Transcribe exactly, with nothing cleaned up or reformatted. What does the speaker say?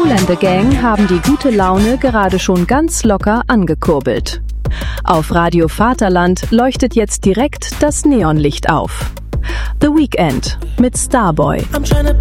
Kool and the Gang haben die gute Laune gerade schon ganz locker angekurbelt. Auf Radio Vaterland leuchtet jetzt direkt das Neonlicht auf. The Weeknd mit Starboy.